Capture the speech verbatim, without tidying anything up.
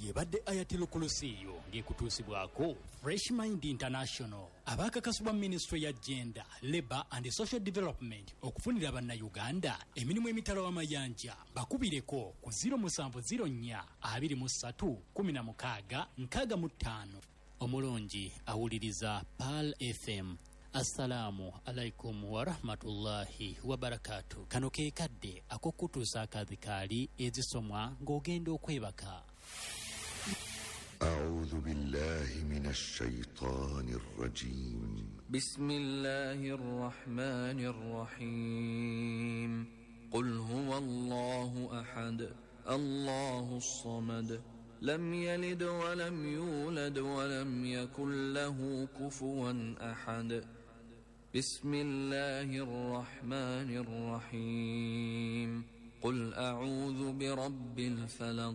yebadde Ayatul Kursiyu ng'ekutuusibwako Fresh Mind International abaakakasibwa Ministry ya Gender, Labour and Social Development okufunira bannayuganda emirimu emitala w'amayanja bakubireko ku zero seven zero four two three one six six five. Omulungi awuliriza Pearl F M. Assalamu alaikum wa rahmatullahi wa barakatuh. Kano ke kadde akokutuusa akadhikaali ezisomwa ng'ogenda okwebaka. أعوذ بالله من الشيطان الرجيم. بسم الله الرحمن الرحيم. قل هو الله أحد الله الصمد لم يلد ولم يولد ولم يكن له كفوا أحد. بسم الله الرحمن الرحيم. قل أعوذ برب الفلق